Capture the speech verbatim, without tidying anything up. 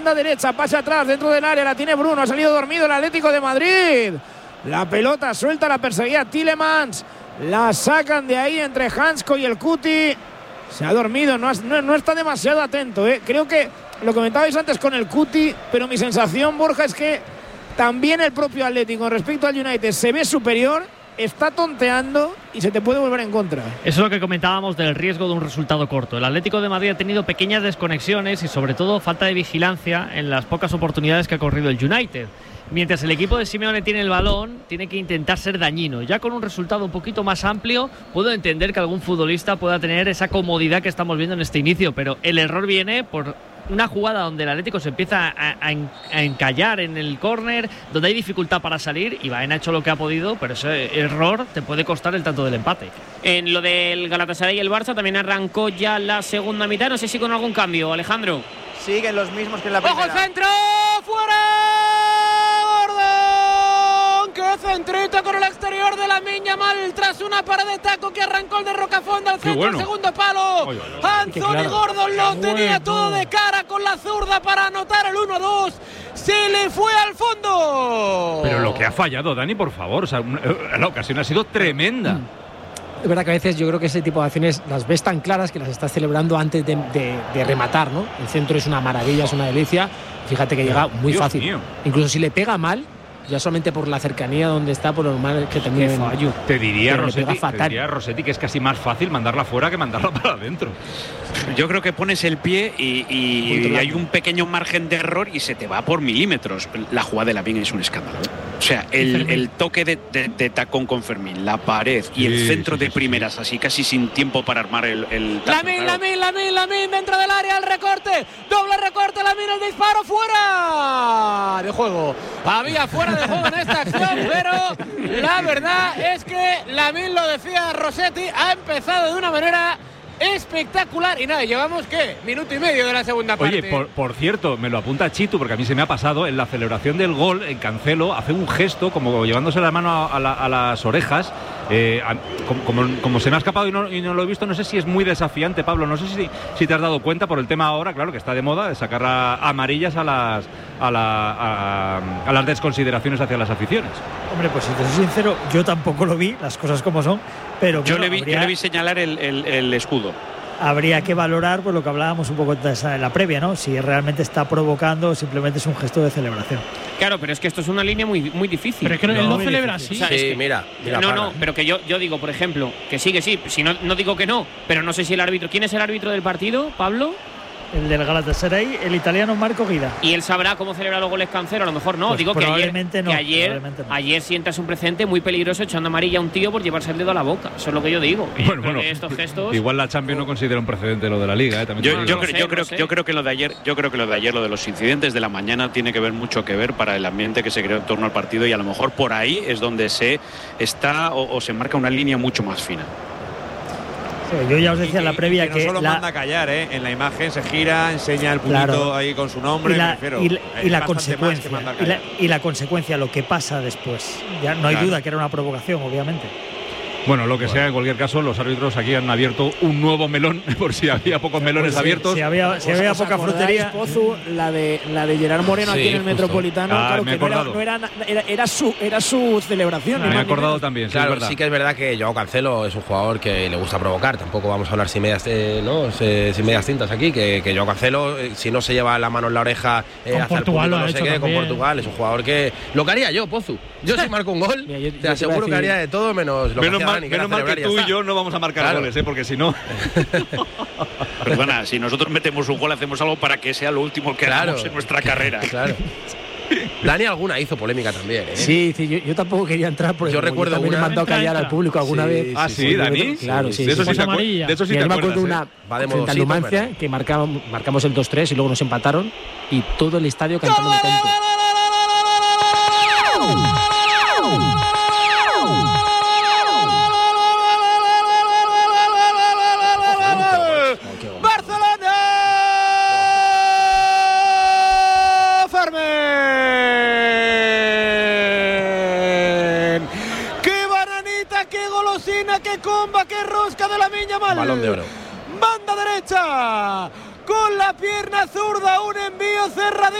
derecha, pase atrás, dentro del área, la tiene Bruno, ha salido dormido el Atlético de Madrid. La pelota suelta, la perseguía Tielemans, la sacan de ahí entre Hansko y el Cuti. Se ha dormido, no, no, no está demasiado atento, ¿eh? Creo que lo comentabais antes con el Cuti, pero mi sensación, Borja, es que también el propio Atlético respecto al United se ve superior, está tonteando y se te puede volver en contra. Eso es lo que comentábamos del riesgo de un resultado corto. El Atlético de Madrid ha tenido pequeñas desconexiones y sobre todo falta de vigilancia en las pocas oportunidades que ha corrido el United. Mientras el equipo de Simeone tiene el balón, tiene que intentar ser dañino. Ya con un resultado un poquito más amplio, puedo entender que algún futbolista pueda tener esa comodidad que estamos viendo en este inicio, pero el error viene por una jugada donde el Atlético se empieza a, a, a encallar en el córner, donde hay dificultad para salir, y Baena ha hecho lo que ha podido, pero ese error te puede costar el tanto del empate. En lo del Galatasaray y el Barça también arrancó ya la segunda mitad, no sé si con algún cambio, Alejandro. Siguen los mismos que en la primera. ¡Ojo el centro! ¡Fuera! ¡Qué centrito con el exterior de Lamine Yamal tras una parada de taco que arrancó el de Rocafonda al centro, bueno. El segundo palo. Oye, oye, oye. Anthony claro. Gordon lo bueno. tenía todo de cara con la zurda para anotar el uno dos. Se le fue al fondo. Pero lo que ha fallado, Dani, por favor, o sea, la ocasión ha sido tremenda. Es verdad que a veces yo creo que ese tipo de acciones las ves tan claras que las estás celebrando antes de, de, de rematar, ¿no? El centro es una maravilla, es una delicia. Fíjate que llega muy Dios fácil. Mío. Incluso si le pega mal, ya solamente por la cercanía donde está, por lo normal es que también fallo. Te diría, Rossetti, te diría Rossetti que es casi más fácil mandarla fuera que mandarla para adentro. Yo creo que pones el pie y, y, y hay un pequeño margen de error y se te va por milímetros. La jugada de Lamine es un escándalo, ¿eh? O sea, el, el toque de, de, de tacón con Fermín, la pared y sí, el centro sí, sí, de primeras, sí. así casi sin tiempo para armar el, el tazo. Lamine, Lamine, Lamine, Lamine dentro del área, el recorte, doble recorte, Lamine, el disparo, fuera de juego. Había fuera de juego en esta acción, pero la verdad es que Lamine, lo decía Rossetti, ha empezado de una manera espectacular. Y nada, llevamos, ¿qué? Minuto y medio de la segunda parte. Oye, por, por cierto, me lo apunta Chitu, porque a mí se me ha pasado, en la celebración del gol, en Cancelo, hace un gesto, como llevándose la mano a, a, la, a las orejas, eh, a, como, como, como se me ha escapado y no, y no lo he visto, no sé si es muy desafiante, Pablo, no sé si, si te has dado cuenta por el tema ahora, claro, que está de moda, de sacar a, amarillas a las, a, la, a, a las desconsideraciones hacia las aficiones. Hombre, pues si te soy sincero, yo tampoco lo vi, las cosas como son, pero yo, bueno, le, vi, habría... yo le vi señalar el, el, el escudo. Habría que valorar pues lo que hablábamos un poco en la previa, ¿no? Si realmente está provocando o simplemente es un gesto de celebración. Claro, pero es que esto es una línea muy, muy difícil. Pero es que no, él no celebra así. O sea, sí, es que, mira, mira. No, para. no, pero que yo, yo digo, por ejemplo, que sí, que sí. Si no, no digo que no, pero no sé si el árbitro. ¿Quién es el árbitro del partido, Pablo? El del Galatasaray, el italiano Marco Guida. Y él sabrá cómo celebrar los goles Cancelo, a lo mejor no. Pues Digo que ayer, no, que ayer, no. ayer sientas un precedente muy peligroso echando amarilla a un tío por llevarse el dedo a la boca. Eso es lo que yo digo. Y bueno, bueno, estos gestos, igual la Champions no considera un precedente lo de la Liga, ¿eh? También yo, yo, no sé, yo, creo, no sé. yo creo que lo de ayer, yo creo que lo de ayer, lo de los incidentes de la mañana tiene que ver mucho que ver para el ambiente que se creó en torno al partido, y a lo mejor por ahí es donde se está o, o se marca una línea mucho más fina. Yo ya os decía en la previa que, que, que no solo la... manda a callar, ¿eh? En la imagen se gira, enseña el puntito claro. ahí con su nombre. Y la, me refiero, y la, y la consecuencia, y la, y la consecuencia, lo que pasa después. Ya no hay claro. duda que era una provocación, obviamente. Bueno, lo que bueno. sea, en cualquier caso, los árbitros aquí han abierto un nuevo melón, por si había pocos melones pues sí, abiertos. Si había, si había poca frutería. Pozu, la de la de Gerard Moreno sí, aquí en el justo. Metropolitano, ah, claro que no era, no era, era, era, su, era su celebración. Ah, me he acordado también, sí, claro, es sí que es verdad que Joao Cancelo es un jugador que le gusta provocar. Tampoco vamos a hablar sin medias, eh, ¿no? sin medias tintas aquí, que, que Joao Cancelo, eh, si no se lleva la mano en la oreja eh, hacia el público, no sé qué, con Portugal, es un jugador que lo que haría yo, Pozu. Yo si marco un gol, Mira, yo, te yo aseguro que haría de todo menos lo menos que hacía Dani, menos mal que tú y yo no vamos a marcar claro. goles, ¿eh? Porque si no... Perdona, si nosotros metemos un gol, hacemos algo para que sea lo último que claro. hagamos en nuestra carrera. Claro. Dani alguna hizo polémica también, ¿eh? Sí, sí yo, yo tampoco quería entrar porque yo recuerdo yo también una... he mandado callar al público alguna sí, vez. Ah, sí, sí Dani. Claro, sí. De eso sí, sí, sí, sí de eso sí te acuerdas, me acuerdo ¿eh? una Va de frente al Numancia que marcamos, marcamos el dos tres y luego nos empataron y todo el estadio cantando de tonto. ¡Qué comba, qué rosca de Lamine Yamal! Balón de oro. Banda derecha. con la pierna zurda, un envío cerradito.